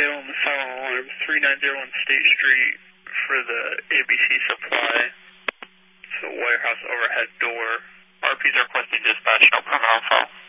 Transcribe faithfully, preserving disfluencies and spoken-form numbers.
Salem, the silent alarm, three nine zero one State Street for the A B C Supply. It's a warehouse overhead door. R Ps are requesting dispatch, no permanent info.